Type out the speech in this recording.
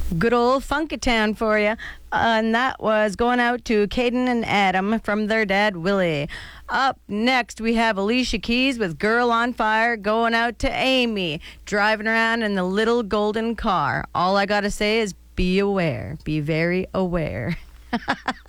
Good old Funkatown for you. And that was going out to Caden and Adam from their dad, Willie. Up next, we have Alicia Keys with Girl on Fire going out to Amy, driving around in the little golden car. All I got to say is be aware. Be very aware.